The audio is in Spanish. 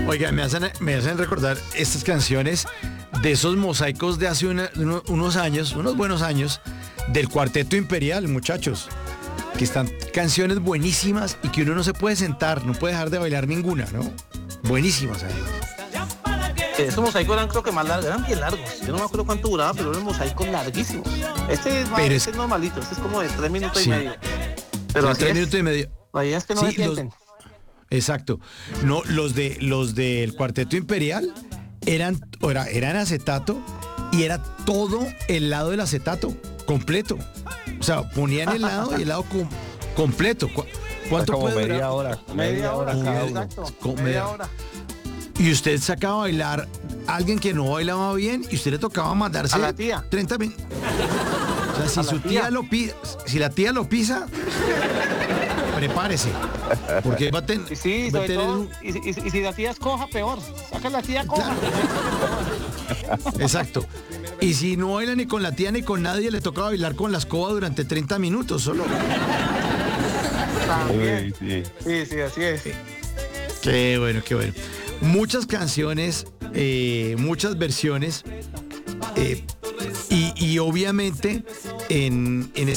Oiga, me hacen recordar estas canciones de esos mosaicos de hace unos años, unos buenos años, del Cuarteto Imperial, muchachos. Que están canciones buenísimas y que uno no se puede sentar, no puede dejar de bailar ninguna, ¿no? Buenísimas, además. Esos mosaicos eran creo que más largos, eran bien largos. Yo no me acuerdo cuánto duraba, pero eran mosaicos larguísimos. Este es normalito, este es como de 3 minutos y medio. Pero así 3 minutos y medio. Ahí es que no se sienten. Exacto. No, los del Cuarteto Imperial eran acetato y era todo el lado del acetato, completo. O sea, ponían el lado y el lado completo. ¿Cuánto como puede media durar? hora. Media hora cada uno. Exacto. Media hora. Y usted sacaba a bailar a alguien que no bailaba bien y usted le tocaba mandarse a la tía. 30 minutos. O sea, si su tía lo pisa, si la tía lo pisa, prepárese. Porque va a tener. Sí, sobre todo, y si la tía es coja, peor. Saca la tía coja. Exacto. Y si no baila ni con la tía ni con nadie, le tocaba bailar con la escoba durante 30 minutos solo. También. Sí, así es. Qué bueno, qué bueno. Muchas canciones, muchas versiones, y obviamente en